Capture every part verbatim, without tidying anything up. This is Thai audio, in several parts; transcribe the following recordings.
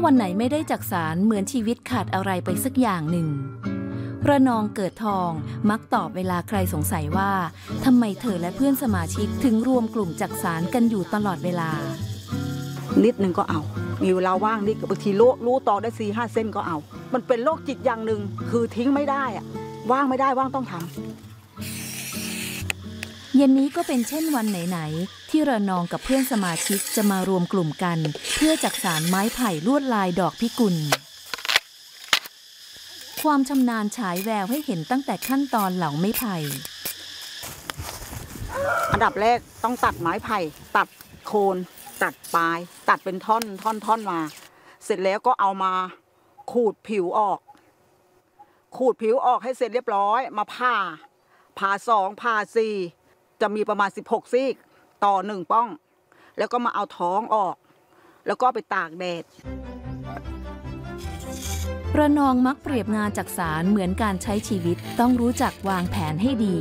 วันไหนไม่ได้จักสานเหมือนชีวิตขาดอะไรไปสักอย่างหนึ่งระนองเกิดทองมักตอบเวลาใครสงสัยว่าทำไมเธอและเพื่อนสมาชิกถึงรวมกลุ่มจักสานกันอยู่ตลอดเวลานิดนึงก็เอามีเวลาว่างนิดบางทีรู้รู้ต่อได้สี่ห้าเส้นก็เอามันเป็นโรคจิตอย่างหนึ่งคือทิ้งไม่ได้อะว่างไม่ได้ว่างต้องทำเย็นนี้ก็เป็นเช่นวันไหนๆที่ระนองกับเพื่อนสมาชิกจะมารวมกลุ่มกันเพื่อจักสานไม้ไผ่ลวดลายดอกพิกุลความชำนาญฉายแววให้เห็นตั้งแต่ขั้นตอนเหลาไม้ไผ่อันดับแรกต้องตัดไม้ไผ่ตัดโคนตัดปลายตัดเป็นท่อนท่อนท่อนมาเสร็จแล้วก็เอามาขูดผิวออกขูดผิวออกให้เสร็จเรียบร้อยมาผ่าผ่าสองผ่าสี่จะมีประมาณสิบหกซี่ต่อหนึ่งป้องแล้วก็มาเอาท้องออกแล้วก็ไปตากแดดระนองมักเปรียบงานจักสานเหมือนการใช้ชีวิตต้องรู้จักวางแผนให้ดี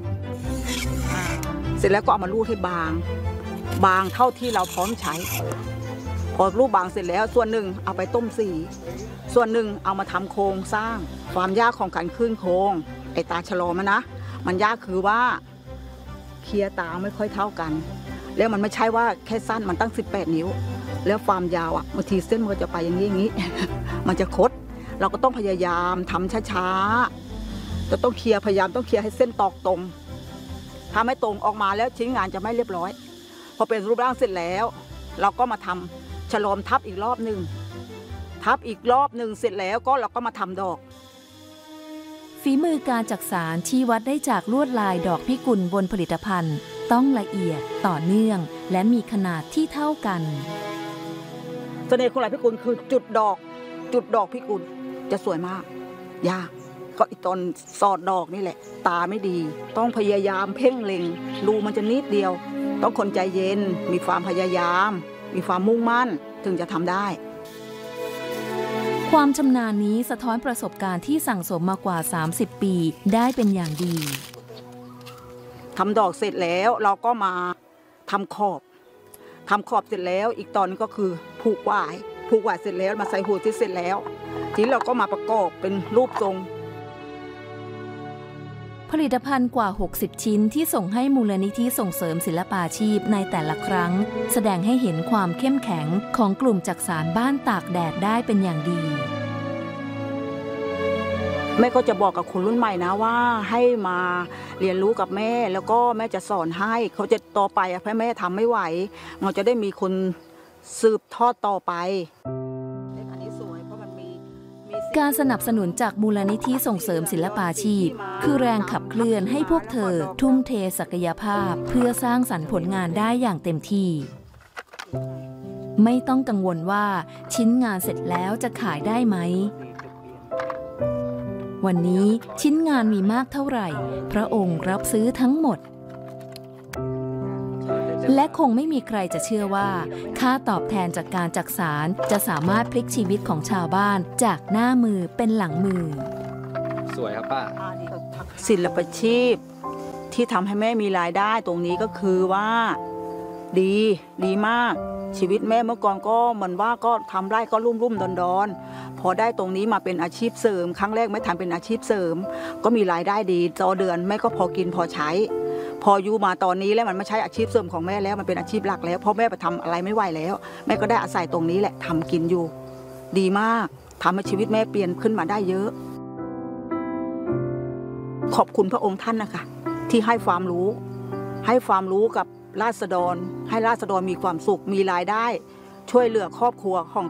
เสร็จแล้วก็เอามาลูบให้บางบางเท่าที่เราพร้อมใช้พอลูบบางเสร็จแล้วส่วนหนึ่งเอาไปต้มสีส่วนหนึ่งเอามาทำโครงสร้างความยากของการขึ้นโครงไอ้ตาชะลอมันนะมันยากคือว่าเคลียร์ตาไม่ค่อยเท่ากันแล้วมันไม่ใช่ว่าแค่สั้นมันตั้งสิบแปดนิ้วแล้วความยาวอ่ะบางทีเส้นมันก็จะไปอย่างนี้อย่างนี้ มันจะคดเราก็ต้องพยายามทำช้าๆจะต้องเคลียร์พยายามต้องเคลียร์ให้เส้นตอกตรงถ้าไม่ตรงออกมาแล้วชิ้นงานจะไม่เรียบร้อยพอเป็นรูปร่างเสร็จแล้วเราก็มาทำฉลอมทับอีกรอบหนึ่งทับอีกรอบหนึ่งเสร็จแล้วก็เราก็มาทำดอกฝีมือการจักสานชี้วัดได้จากลวดลายดอกพิกุลบนผลิตภัณฑ์ต้องละเอียดต่อเนื่องและมีขนาดที่เท่ากันเสน่ห์ของลายพิกุลคือจุดดอกจุดดอกพิกุลจะสวยมากยากก็อีตอนสอดดอกนี่แหละตาไม่ดีต้องพยายามเพ่งเล็งรูมันจะนิดเดียวต้องคนใจเย็นมีความพยายามมีความมุ่งมั่นถึงจะทำได้ความชำนาญนี้สะท้อนประสบการณ์ที่สั่งสมมากว่าสามสิบปีได้เป็นอย่างดีทำดอกเสร็จแล้วเราก็มาทำขอบทำขอบเสร็จแล้วอีกตอนนึงก็คือผูกหวายผูกหวายเสร็จแล้วมาใส่หัวที่เสร็จแล้วทีนี้เราก็มาประกอบเป็นรูปทรงผลิตภัณฑ์กว่าหกสิบชิ้นที่ส่งให้มูลนิธิส่งเสริมศิลปาชีพในแต่ละครั้งแสดงให้เห็นความเข้มแข็งของกลุ่มจักสานบ้านตากแดดได้เป็นอย่างดีแม่ก็จะบอกกับคนรุ่นใหม่นะว่าให้มาเรียนรู้กับแม่แล้วก็แม่จะสอนให้เขาจะต่อไปเพราะแม่ทำไม่ไหวเราจะได้มีคนสืบทอดต่อไปการสนับสนุนจากมูลนิธิส่งเสริมศิลปาชีพคือแรงขับเคลื่อนให้พวกเธอทุ่มเทศักยภาพเพื่อสร้างสรรค์ผลงานได้อย่างเต็มที่ไม่ต้องกังวลว่าชิ้นงานเสร็จแล้วจะขายได้ไหมวันนี้ชิ้นงานมีมากเท่าไหร่พระองค์รับซื้อทั้งหมดและคงไม่มีใครจะเชื่อว่าค่าตอบแทนจากการจักสานจะสามารถพลิกชีวิตของชาวบ้านจากหน้ามือเป็นหลังมือสวยครับป้าศิลปาชีพที่ทำให้แม่มีรายได้ตรงนี้ก็คือว่าดีดีมากชีวิตแม่เมื่อก่อนก็เหมือนว่าก็ทำไร่ก็รุ่มรุ่มดอนดอนพอได้ตรงนี้มาเป็นอาชีพเสริมครั้งแรกไม่ทำเป็นอาชีพเสริมก็มีรายได้ดีต่อเดือนแม่ก็พอกินพอใช้พออยู่มาตอนนี้แล้วมันไม่ใช่อาชีพเสริมของแม่แล้วมันเป็นอาชีพหลักแล้วเพราะแม่ไปทำอะไรไม่ไหวแล้วแม่ก็ได้อาศัยตรงนี้แหละทำกินอยู่ดีมากทำให้ชีวิตแม่เปลี่ยนขึ้นมาได้เยอะขอบคุณพระองค์ท่านนะคะที่ให้ความรู้ให้ความรู้กับราษฎรให้ราษฎรมีความสุขมีรายได้ช่วยเหลือครอบครัวของ